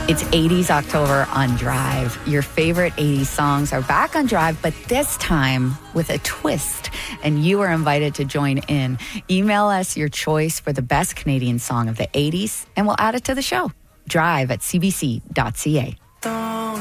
It's 80s October on Drive. Your favorite 80s songs are back on Drive, but this time with a twist, and you are invited to join in. Email us your choice for the best Canadian song of the 80s, and we'll add it to the show. Drive at cbc.ca.